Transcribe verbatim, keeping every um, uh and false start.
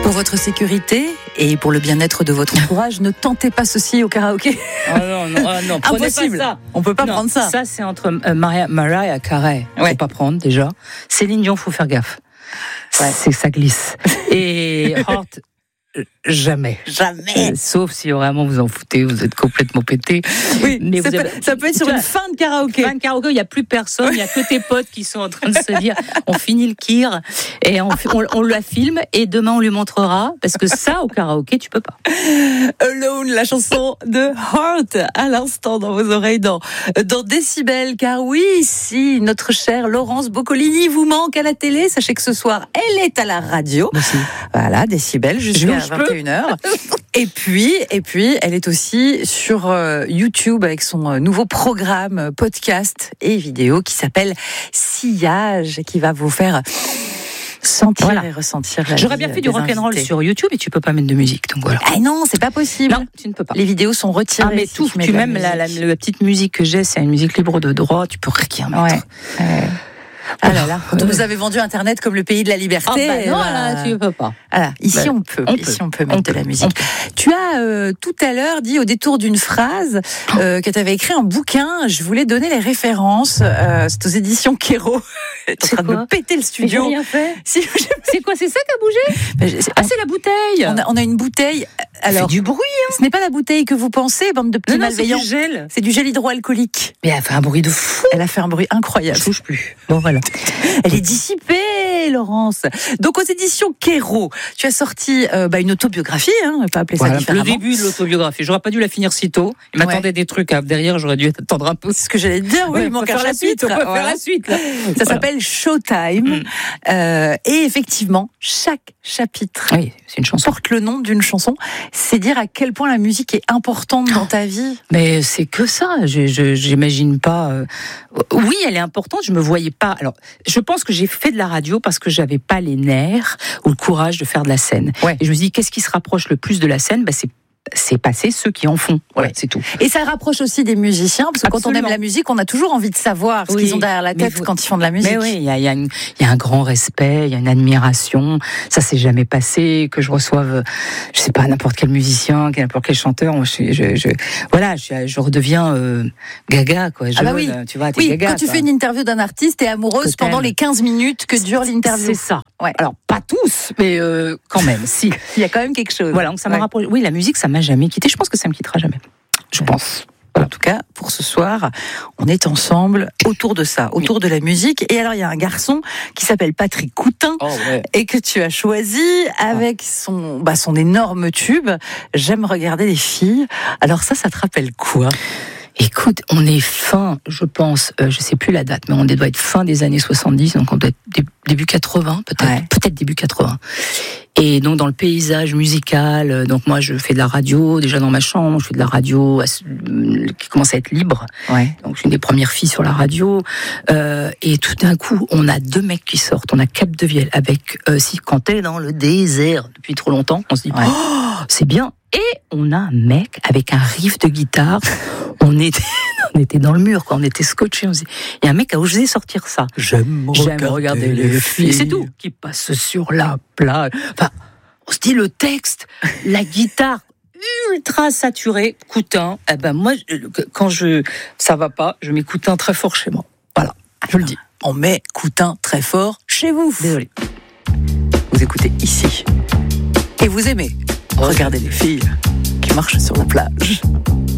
Pour votre sécurité et pour le bien-être de votre entourage, ne tentez pas ceci au karaoké. Oh non, non, oh non, prenez Impossible. pas ça. On peut pas non, prendre ça. Ça, c'est entre euh, Mariah, Mariah Carey. Ouais. Faut pas prendre déjà. Céline Dion, faut faire gaffe. Ouais. C'est ça glisse. Et Heart. Jamais. Jamais. Euh, sauf si vraiment vous en foutez, vous êtes complètement pété. Oui, mais ça, vous peut, avez... ça peut être sur une fin de karaoké. Fin de karaoké, il n'y a plus personne, il n'y a que tes potes qui sont en train de se dire on finit le kir et on, on, on la filme et demain on lui montrera parce que ça au karaoké tu peux pas. Alone, la chanson de Heart à l'instant dans vos oreilles dans, dans Décibel. Car oui, si notre chère Laurence Boccolini vous manque à la télé, sachez que ce soir elle est à la radio. Merci. Voilà, Décibel jusqu'à vingt et une heures. Et puis, et puis, elle est aussi sur euh, YouTube avec son euh, nouveau programme euh, podcast et vidéo qui s'appelle Sillage, qui va vous faire sentir voilà. et ressentir la J'aurais vie bien fait du rock'n'roll invités. sur YouTube et tu peux pas mettre de musique, donc voilà. Ah non, c'est pas possible. Non, tu ne peux pas. Les vidéos sont retirées. Ah mais si tout, tu, mets tu de la même la, la, la petite musique que j'ai, c'est une musique libre de droit, tu peux rien mettre. Ouais. Euh... Ah là là, vous nous avez vendu Internet comme le pays de la liberté. Ah bah non, là, tu peux pas. Voilà, ici bah, on peut. On ici peut. on peut mettre on de la peut. musique. Tu as euh, tout à l'heure dit au détour d'une phrase euh, que tu avais écrit un bouquin. Je voulais donner les références. Euh, c'est aux éditions Kéro. Tu es en train de me péter le studio. Mais j'ai rien fait. Si, c'est quoi, c'est ça qui a bougé? bah, Ah, c'est la bouteille. On a, on a une bouteille. Alors, fait du bruit. Hein. Ce n'est pas la bouteille que vous pensez, bande de petits non, malveillants. Non, c'est du gel. C'est du gel hydroalcoolique. Mais elle a fait un bruit de fou. Elle a fait un bruit incroyable. Je touche plus. Bon voilà. Elle est dissipée, Laurence. Donc aux éditions Kéro, tu as sorti euh, bah, une autobiographie, hein, on peut appeler voilà, ça différemment. Le début de l'autobiographie. J'aurais pas dû la finir si tôt. Il m'attendait ouais. des trucs à, derrière. J'aurais dû attendre un peu. C'est ce que j'allais te dire. Oui, ouais, il manque un chapitre. la suite. On peut voilà. faire la suite. Là. Ça voilà. s'appelle Showtime. Mm. Euh, et effectivement, chaque chapitre oui, c'est une chanson. porte le nom d'une chanson. C'est dire à quel point la musique est importante dans ta vie. Mais c'est que ça. Je, je, j'imagine pas. Euh... Oui, elle est importante. Je me voyais pas. Alors, je pense que j'ai fait de la radio parce que j'avais pas les nerfs ou le courage de faire de la scène. Ouais. Et je me suis dit, qu'est-ce qui se rapproche le plus de la scène? Ben, c'est c'est passer ceux qui en font. Voilà, ouais. C'est tout. Et ça rapproche aussi des musiciens, parce que Absolument. quand on aime la musique, on a toujours envie de savoir ce oui, qu'ils ont derrière la tête vous... quand ils font de la musique. Mais oui, il y a, y, a une, y a un grand respect, il y a une admiration. Ça s'est jamais passé que je reçoive, je sais pas, n'importe quel musicien, n'importe quel chanteur. Moi, je, je, je, voilà, je, je redeviens euh, gaga, quoi. Je, ah bah oui, tu vois, t'es oui, gaga. Quand tu quoi. fais une interview d'un artiste, t'es amoureuse pendant les quinze minutes que dure l'interview. C'est ça. Ouais. Alors pas tous, mais euh, quand même, si. Il y a quand même quelque chose. Voilà, donc ça m'a ouais. rapproché. Oui, la musique, ça m'a jamais quitté. Je pense que ça me quittera jamais. Je ouais. pense. En tout cas, pour ce soir, on est ensemble autour de ça, autour de la musique. Et alors, il y a un garçon qui s'appelle Patrick Coutin oh, ouais. et que tu as choisi avec son, bah, son énorme tube « J'aime regarder les filles ». Alors ça, ça te rappelle quoi ? Écoute, on est fin, je pense, euh, je sais plus la date, mais on doit être fin des années soixante-dix, donc on doit être début quatre-vingts, peut-être, ouais. peut-être début quatre-vingts. Et donc dans le paysage musical, donc moi je fais de la radio, déjà dans ma chambre, je fais de la radio qui commence à être libre. Ouais. Donc je suis une des premières filles sur la radio. Euh, et tout d'un coup, on a deux mecs qui sortent. On a Capdevielle avec euh, Si quand t'es dans le désert depuis trop longtemps, on se dit ouais. oh, c'est bien. Et on a un mec avec un riff de guitare. On était, on était dans le mur, quoi. On était scotchés. On se dit, il y a un mec qui a osé sortir ça. J'aime, J'aime regarder, regarder les, les filles. filles. C'est tout. Qui passe sur la plage. Enfin, on se dit le texte, la guitare ultra saturée. Coutin. Eh ben moi, quand je ça va pas, je mets Coutin très fort chez moi. Voilà, je le dis. On met Coutin très fort chez vous. Désolé. Vous écoutez ici et vous aimez regarder les filles qui marchent sur la plage.